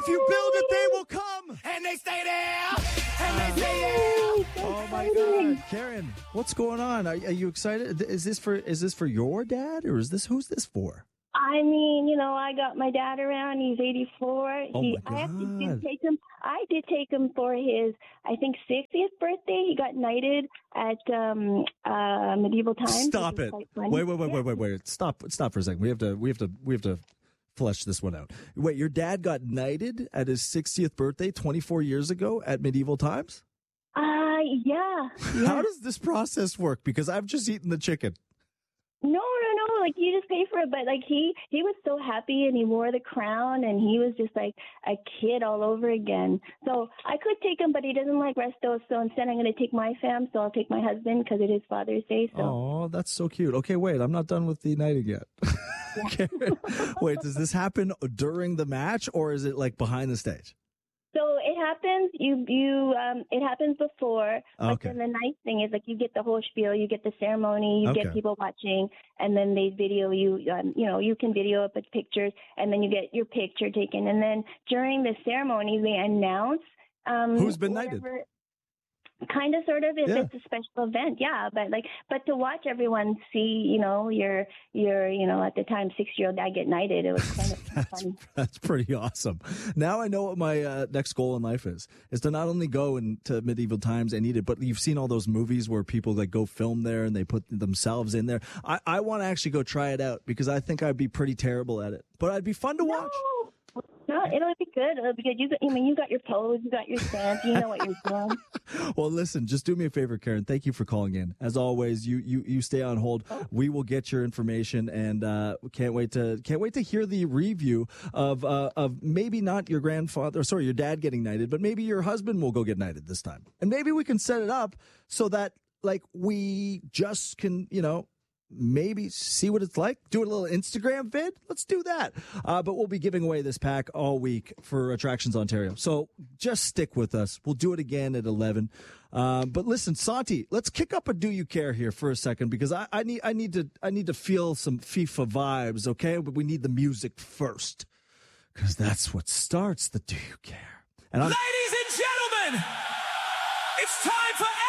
if you build it, they will come. And they stay there. And they stay there. Oh my God, Karen, what's going on? Are you excited? Is this for your dad, or who's this for? I mean, I got my dad around. He's 84. Oh my I actually God. did take him. I did take him for his, I think, 60th birthday. He got knighted at Medieval Times. Stop it! Wait! Stop for a second. We have to flesh this one out. Wait, your dad got knighted at his 60th birthday 24 years ago at Medieval Times? Yeah. How does this process work? Because I've just eaten the chicken. No. Like, you just pay for it. But, like, he was so happy, and he wore the crown, and he was just, like, a kid all over again. So I could take him, but he doesn't like resto. So instead I'm going to take my fam. So I'll take my husband because it is Father's Day. So. Oh, that's so cute. Okay, wait. I'm not done with the knighting yet. Okay. Wait, does this happen during the match, or is it, like, behind the stage? So it happens. It happens before. But Okay. then the nice thing is, like, you get the whole spiel, you get the ceremony, you get people watching, and then they video you. You can video up with pictures, and then you get your picture taken. And then during the ceremony, they announce who's been knighted. Kind of, sort of, if Yeah. it's a special event, yeah. But to watch everyone see, your at the time 6-year-old dad get knighted, it was kind of funny. That's pretty awesome. Now I know what my next goal in life is to not only go into Medieval Times and eat it, but you've seen all those movies where people like go film there and they put themselves in there. I want to actually go try it out because I think I'd be pretty terrible at it, but I'd be fun to watch. No, it'll be good. It'll be good. You got your pose, you got your stance, you know what you're doing. Well, listen, just do me a favor, Karen. Thank you for calling in. As always, you stay on hold. We will get your information, and can't wait to hear the review of maybe not your your dad getting knighted, but maybe your husband will go get knighted this time, and maybe we can set it up so that like we just can maybe see what it's like. Do a little Instagram vid. Let's do that. But we'll be giving away this pack all week for Attractions Ontario. So just stick with us. We'll do it again at 11. But listen, Santi, let's kick up a Do You Care here for a second because I need to feel some FIFA vibes. Okay, but we need the music first because that's what starts the Do You Care. And Ladies and gentlemen, it's time for